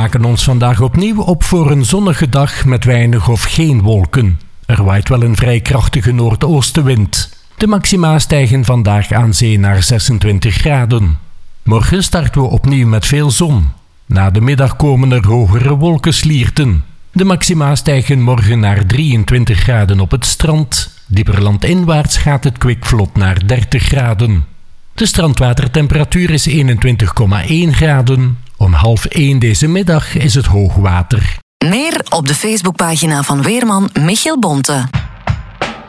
maken ons vandaag opnieuw op voor een zonnige dag met weinig of geen wolken. Er waait wel een vrij krachtige noordoostenwind. De maxima stijgen vandaag aan zee naar 26 graden. Morgen starten we opnieuw met veel zon. Na de middag komen er hogere wolkenslierten. De maxima stijgen morgen naar 23 graden op het strand. Dieper landinwaarts gaat het kwik vlot naar 30 graden. De strandwatertemperatuur is 21,1 graden. Om 12:30 deze middag is het hoogwater. Meer op de Facebookpagina van weerman Michiel Bonte.